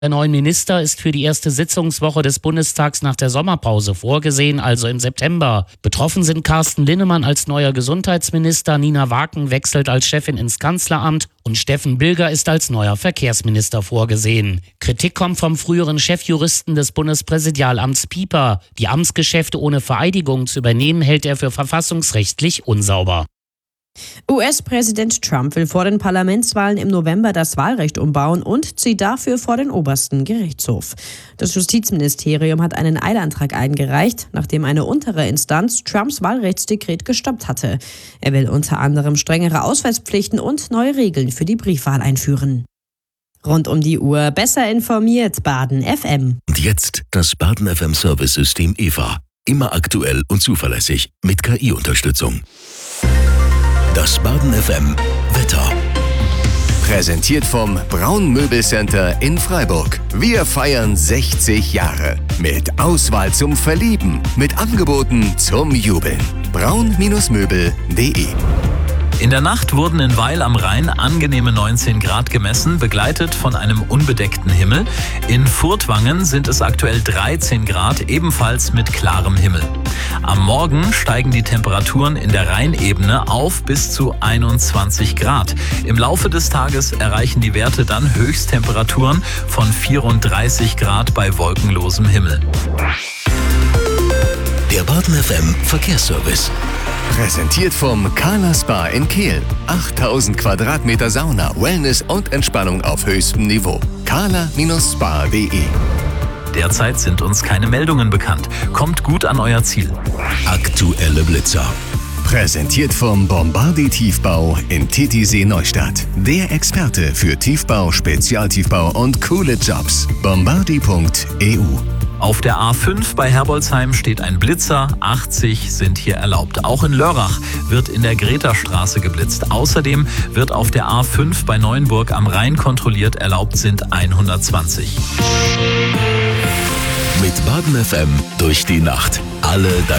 Der neue Minister ist für die erste Sitzungswoche des Bundestags nach der Sommerpause vorgesehen, also im September. Betroffen sind Carsten Linnemann als neuer Gesundheitsminister, Nina Waken wechselt als Chefin ins Kanzleramt und Steffen Bilger ist als neuer Verkehrsminister vorgesehen. Kritik kommt vom früheren Chefjuristen des Bundespräsidialamts Pieper. Die Amtsgeschäfte ohne Vereidigung zu übernehmen, hält er für verfassungsrechtlich unsauber. US-Präsident Trump will vor den Parlamentswahlen im November das Wahlrecht umbauen und zieht dafür vor den obersten Gerichtshof. Das Justizministerium hat einen Eilantrag eingereicht, nachdem eine untere Instanz Trumps Wahlrechtsdekret gestoppt hatte. Er will unter anderem strengere Ausweispflichten und neue Regeln für die Briefwahl einführen. Rund um die Uhr besser informiert Baden FM. Und jetzt das Baden FM Service-System EVA. Immer aktuell und zuverlässig mit KI-Unterstützung. Das Baden FM Wetter. Präsentiert vom Braun Möbelcenter in Freiburg. Wir feiern 60 Jahre. Mit Auswahl zum Verlieben. Mit Angeboten zum Jubeln. braun-möbel.de. In der Nacht wurden in Weil am Rhein angenehme 19 Grad gemessen, begleitet von einem unbedeckten Himmel. In Furtwangen sind es aktuell 13 Grad, ebenfalls mit klarem Himmel. Am Morgen steigen die Temperaturen in der Rheinebene auf bis zu 21 Grad. Im Laufe des Tages erreichen die Werte dann Höchsttemperaturen von 34 Grad bei wolkenlosem Himmel. Der Baden FM Verkehrsservice. Präsentiert vom Carla Spa in Kehl. 8000 Quadratmeter Sauna, Wellness und Entspannung auf höchstem Niveau. carla-spa.de. Derzeit sind uns keine Meldungen bekannt. Kommt gut an euer Ziel. Aktuelle Blitzer. Präsentiert vom Bombardi Tiefbau in Titisee Neustadt. Der Experte für Tiefbau, Spezialtiefbau und coole Jobs. bombardi.eu. Auf der A5 bei Herbolzheim steht ein Blitzer, 80 sind hier erlaubt. Auch in Lörrach wird in der Gretastraße geblitzt. Außerdem wird auf der A5 bei Neuenburg am Rhein kontrolliert, erlaubt sind 120. Mit Baden FM durch die Nacht. Alle deine